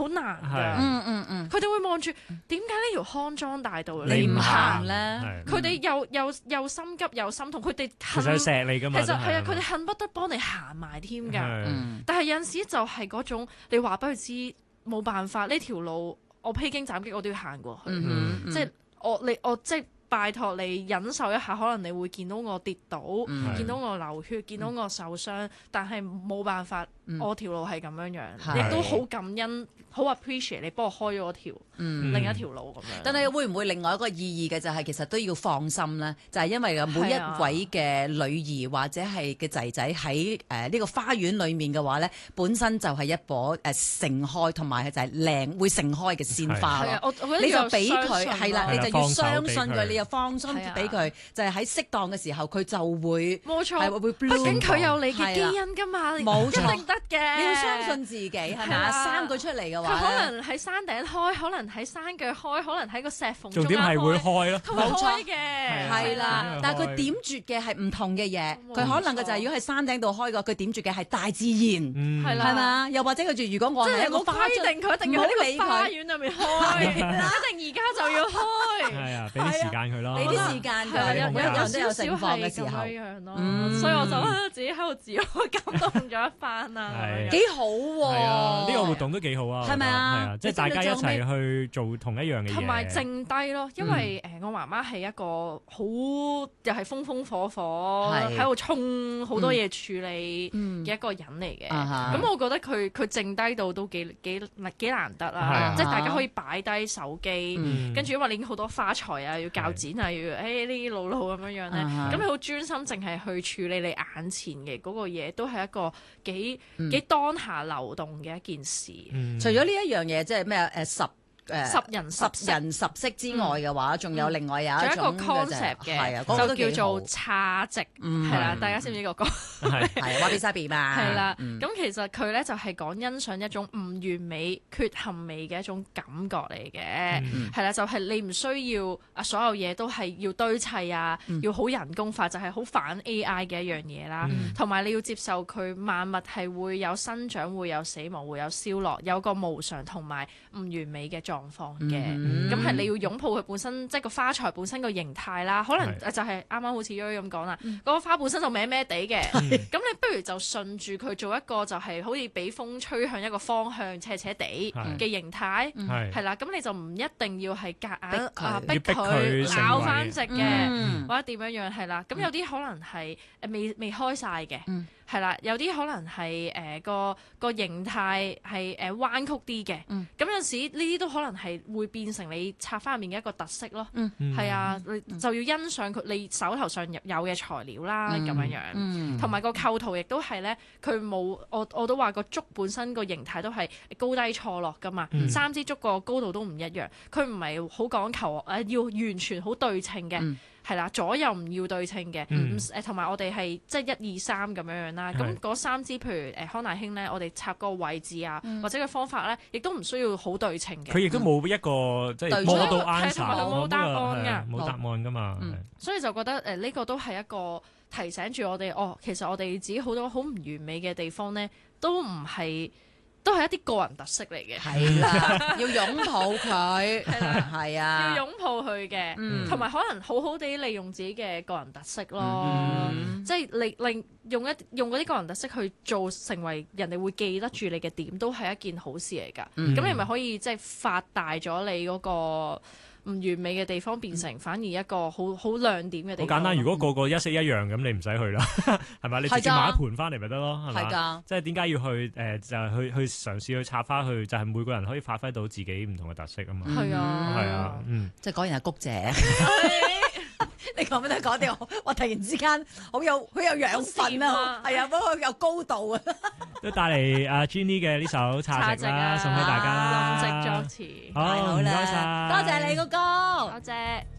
好難㗎。佢哋會望住點解呢條康莊大道你唔行咧？佢哋又心急又心痛，佢哋其實係錫你㗎嘛。 其實係啊，佢哋恨不得幫你行埋添㗎。但係有陣時就係嗰種你話俾佢知冇辦法，呢條路我披荊斬棘我都要行過去。即係我即係拜託你忍受一下，可能你會見到我跌倒，見到我流血，見到我受傷，但係冇辦法，我條路係咁樣樣，亦都好感恩，好 appreciate 你幫我開咗條另一條路咁樣。 但係會唔會另外一個意義嘅就係其實都要放心咧？就係因為每一位嘅女兒或者係嘅仔仔喺呢個花園裡面嘅話咧，本身就係一棵盛開同埋就係靚會盛開嘅鮮花咯。你就俾佢係啦，你就要相信佢，你又放心俾佢，就係喺適當嘅時候佢就會冇錯， 會 bloom。 畢竟佢有你嘅基因㗎嘛， 冇錯， 一定得嘅。 你要相信自己係咪啊？生佢出嚟嘅話， 佢可能喺山頂開，可能喺山腳開，可能喺個石縫中間開。 重點係會開咯， 冇錯嘅， 係啦。但係佢點綴嘅係唔同嘅嘢，佢可能嘅就係如果喺山頂度開嘅，佢點綴嘅係大自然，係嘛？又或者佢住，如果我係一個花即係規定佢一定要喺個花園裏面開，一定而家就要開。 係啊，俾啲時間佢咯， 俾啲時間佢，有人都有盛放嘅時候， 所以我就自己喺度自我感動咗一番啊， 幾好喎！ 係啊，呢個活動都幾好啊， 係咪啊？ 係啊，即係大家一齊去做同一樣嘅嘢， 同埋靜低咯，因為我媽媽係一個好又係風風火火喺度衝好多嘢處理嘅一個人嚟嘅，咁我覺得佢靜低到都幾難得啦，即係大家可以擺低手機，跟住因為你已經好多花材啊，要鉸剪啊，要呢啲路咁樣樣咧，咁你好專心淨係去處理你眼前嘅嗰個嘢，都係一個幾當下流動嘅一件事。 除咗呢一樣嘢，即係咩十人十色之外嘅話，仲有另外有一種 concept 嘅，就叫做侘寂，係啦，大家知唔知個歌？ 係哇比沙比嘛。 係啦，咁其實佢咧就係講欣賞一種唔完美、缺陷美嘅一種感覺嚟嘅，係啦，就係你唔需要所有嘢都係要堆砌啊，要好人工化，就係好反 AI 嘅一樣嘢啦。同埋你要接受佢萬物係會有生長、會有死亡、會有消落，有個無常同埋唔完美嘅狀況嘅，咁係你要擁抱佢本身，即係個花材本身個形態啦。可能就係啱啱好似 Yoyo 咁講啦，嗰個花本身就歪歪地嘅，咁你不如就順住佢做一個就係好似俾風吹向一個方向斜斜地嘅形態，係啦。咁你就唔一定要係夾硬逼佢咬翻直嘅，或者點樣樣係啦。咁有啲可能係未開晒嘅。係啦，有啲可能係個形態係彎曲啲嘅，咁有時呢啲都可能係會變成你插花入面嘅一個特色咯。係啊，你就要欣賞佢你手頭上有嘅材料啦，咁樣樣，同埋個構圖亦都係咧，佢冇我都話個竹本身個形態都係高低錯落噶嘛，三支竹個高度都唔一樣，佢唔係好講求要完全好對稱嘅。係啦，左右唔要對稱嘅，同埋我哋係即係1、2、3咁樣樣啦。咁嗰3支，譬如康乃馨咧，我哋插個位置啊，或者個方法咧，亦都唔需要好對稱嘅。 佢亦都冇一個即係 model answer， 冇答案㗎， 冇答案㗎嘛。 所以就覺得呢個都係一個提醒住我哋，其實我哋自己好多好唔完美嘅地方咧，都係一啲個人特色嚟嘅， 係啦，要擁抱佢，係啊， 要擁抱佢嘅，同埋可能好好地利用自己嘅個人特色咯，即係令用嗰啲個人特色去做成為人哋會記得住你嘅點，都係一件好事嚟㗎。咁你咪可以即係發大咗你嗰個唔完美嘅地方，變成反而一個好亮點嘅地方。 好簡單，如果個個一式一樣咁，你唔使去啦，係咪？你直接買一盆翻嚟咪得咯，係嘛？即係點解要去就係去嘗試去插花去，就係每個人可以發揮到自己唔同嘅特色啊嘛。 係啊， 係啊， 即係果然係谷姐。你講咩都講啲，我突然之間好有養分啊！係啊，不過有高度啊！ 都帶嚟阿 Jenny 嘅呢首《侘寂》啦，送俾大家啦。 林夕作詞， 好，唔該晒， 多謝你嗰個， 多謝。